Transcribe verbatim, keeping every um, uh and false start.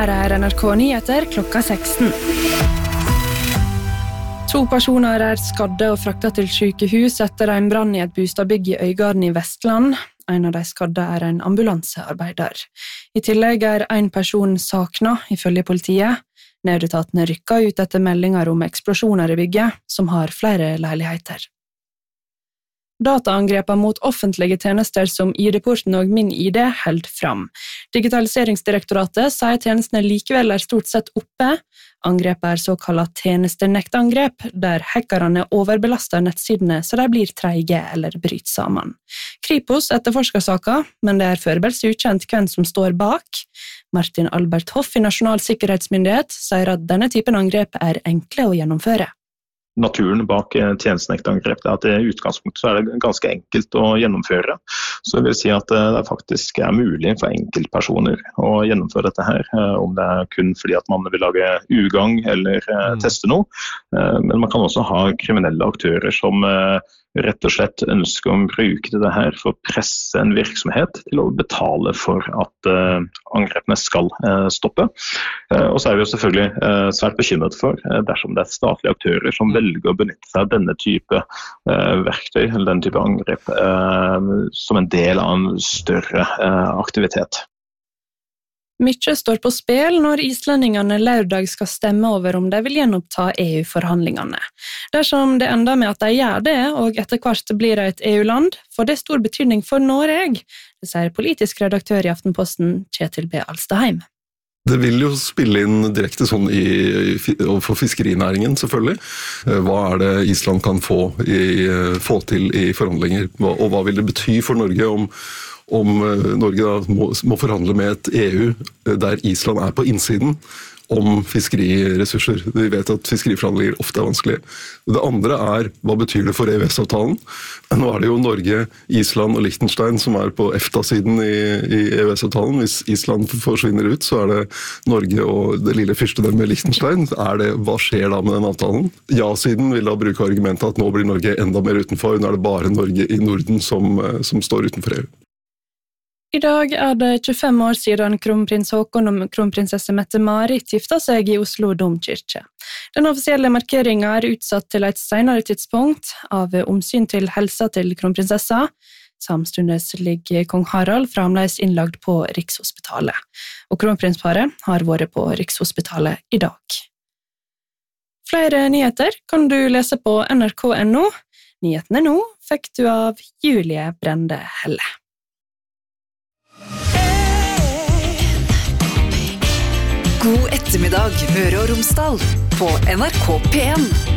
Her er N R K Nyheter klokka seksten. To personer er skadde og fraktet til sykehus etter en brann i et bostadbygg i Øygarden i Vestland. En av de skadde er en ambulansearbeider. I tillegg er en person saknet, ifølge politiet. Nødetatene rykket ut etter meldinger om eksplosjoner i bygget, som har flere leiligheter. Dataangreper mot offentlige tjenester som I D-porten og Min I D held fram. Digitaliseringsdirektoratet sier tjenestene likevel er stort sett oppe. Angrepet er såkallet tjenestenektangrep, der hackerne overbelaster nettsidene så de blir treige eller bryter sammen. Kripos etterforsker saken, men det er foreløpig ukjent hvem som står bak. Martin Albert Hoff i Nasjonal sikkerhetsmyndighet sier at denne typen angrep er enkle å gjennomføre. Naturen bak tjenestenektangrep er at i utgangspunktet så er det ganske enkelt å gjennomføre. Så det vil si at det faktisk er mulig for enkeltpersoner å gjennomføre dette her, om det er kun fordi at man vil lage ugagn eller mm. teste noe. Men man kan også ha kriminelle aktører som rett og slett ønsker å bruke det her for å presse en virksomhet til å betale for at uh, angrepene skal uh, stoppe. Uh, og så er vi jo selvfølgelig uh, svært bekymret for uh, dersom det er statlige aktører som velger å benytte seg av denne type uh, verktøy eller denne type angrep uh, som en del av en større uh, aktivitet. Mykje står på spill når islendingene lørdag skal stemme over om de vil gjenoppta E U-forhandlingene. Dersom det ender med at de gjør det, og etter hvert blir det et E U-land, får det stor betydning for Norge, det sier politisk redaktør i Aftenposten Kjetil B. Alstaheim. Det vil jo spille inn direkte sånn i, for fiskerinæringen, selvfølgelig. Hva er det Island kan få, i, få til i forhandlinger, og hva vil det bety for Norge om om Norge da må, må forhandle med et E U der Island er på innsiden om fiskeriressurser. Vi vet at fiskeriforhandlinger ofte er vanskelige. Det andre er, hva betyr det for E U S-avtalen? Nå er det jo Norge, Island og Liechtenstein som er på EFTA-siden i, i E U S-avtalen. Hvis Island forsvinner ut, så er det Norge og det lille fyrstedømmet Liechtenstein. Er det, hva skjer da med den avtalen? Ja-siden vil da bruke argumentet at nå blir Norge enda mer utenfor. Nå er det bare Norge i Norden som, som står utenfor E U. I dag er det tjuefem år siden kronprins Håkon og kronprinsesse Mette-Marit gifta seg i Oslo domkirke. Den offisielle markeringen er utsatt til et senere tidspunkt av omsyn til helsa til kronprinsessa. Samstundes ligger kong Harald fremdeles innlagt på Rikshospitalet, og kronprinsparet har vært på Rikshospitalet i dag. Flere nyheter kan du lese på N R K punktum N O. Nyhetene nå fikk du av Julie Brende Helle. God ettermiddag, Møre og Romsdal, på N R K P en.